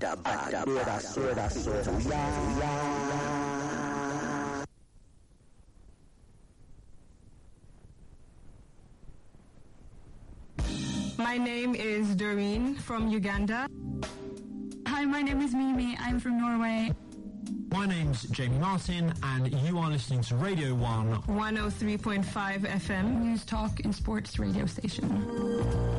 My name is Doreen from Uganda. Hi, my name is Mimi. I'm from Norway. My name's Jamie Martin, and you are listening to Radio 1 103.5 FM. News, talk, and sports radio station.